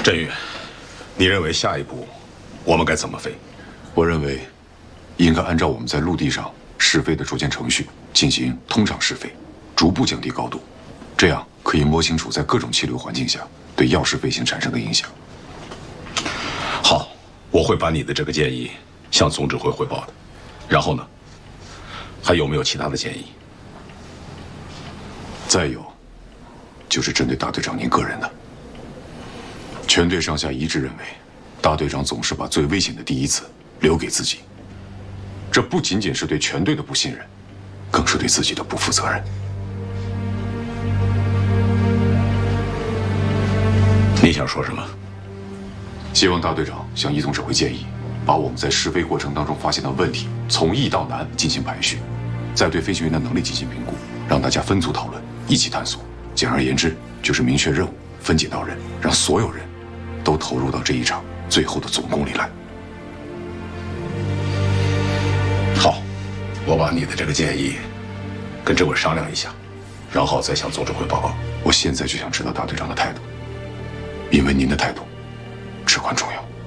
振宇，你认为下一步我们该怎么飞？ 我认为，应该按照我们在陆地上试飞的逐渐程序进行通畅试飞，逐步降低高度，这样可以摸清楚在各种气流环境下对药式飞行产生的影响。 好，我会把你的这个建议向总指挥汇报的。然后呢，还有没有其他的建议？ 再有，就是针对大队长您个人的。全队上下一致认为，大队长总是把最危险的第一次留给自己，这不仅仅是对全队的不信任，更是对自己的不负责任。 你想说什么？ 希望大队长向易总指挥建议，把我们在试飞过程当中发现的问题从易到难进行排序，再对飞行员的能力进行评估，让大家分组讨论，一起探索。简而言之，就是明确任务，分解到人，让所有人都投入到这一场最后的总攻里来。 好，我把你的这个建议跟政委商量一下，然后再向总指挥报告。 我现在就想知道大队长的态度，因为您的态度至关重要。